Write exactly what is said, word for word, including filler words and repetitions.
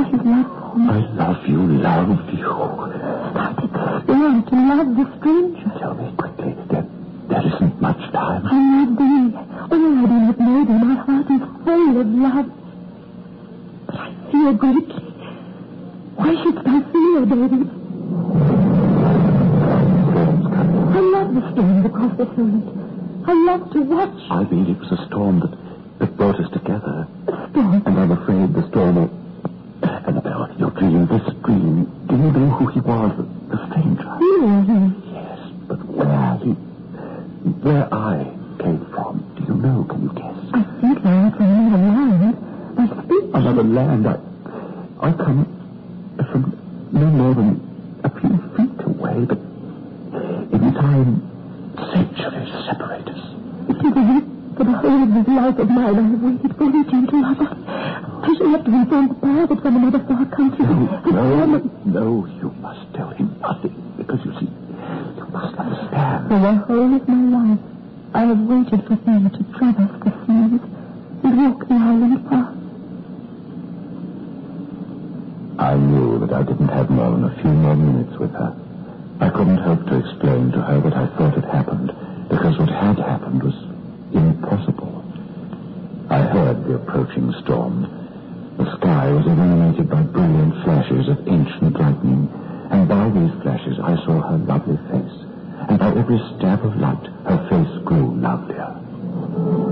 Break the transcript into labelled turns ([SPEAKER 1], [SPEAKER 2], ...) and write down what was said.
[SPEAKER 1] his love for me.
[SPEAKER 2] I love you, love you.
[SPEAKER 1] Started to learn to love the stranger.
[SPEAKER 2] Tell me quickly. There, there isn't much time.
[SPEAKER 1] I love thee. Already with Mary, my heart is full of love. But I fear greatly. Why shouldst I fear, David? I love the storm because they through it. I love to watch.
[SPEAKER 2] I believe it was a storm that, that brought us together.
[SPEAKER 1] A storm?
[SPEAKER 2] And I'm afraid the storm will... Annabelle, your dream, this dream, do you know who he was, the, the stranger?
[SPEAKER 1] Yes.
[SPEAKER 2] Yes, but where he... Where I came from, do you know? Can you guess?
[SPEAKER 1] I think I am from another land. I speak.
[SPEAKER 2] Another land? I, I come from no more than a few feet away, but in time, centuries separate us.
[SPEAKER 1] It is as if for the whole of this life of mine I have waited for you, gentle lover. I shall have to inform Papa that from another far country...
[SPEAKER 2] No, no, no, you must tell him nothing, because you see, you must understand.
[SPEAKER 1] For the whole of my life, I have waited for thee to traverse the seas and walk the island path.
[SPEAKER 2] I knew that I didn't have more than a few more minutes with her. I couldn't help to explain to her what I thought had happened, because what had happened was impossible. I heard the approaching storm. The sky was illuminated by brilliant flashes of ancient lightning, and by these flashes I saw her lovely face, and by every stab of light her face grew lovelier.